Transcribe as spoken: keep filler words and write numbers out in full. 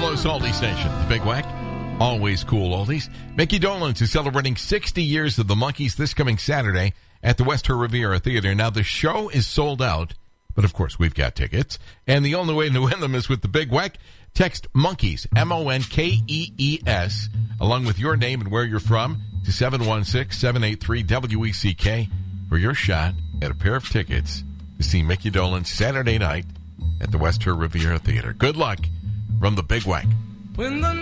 Buffalo's Oldies Nation, the Big Whack. Always cool oldies. Mickey Dolenz is celebrating sixty years of the Monkees this coming Saturday at the West Riviera Theater. Now, the show is sold out, but of course, we've got tickets. And the only way to win them is with the Big Whack. Text Monkees, M O N K E E S, along with your name and where you're from, to seven one six, seven eight three, W E C K for your shot at a pair of tickets to see Mickey Dolenz Saturday night at the West Riviera Theater. Good luck from the Big Whack. When the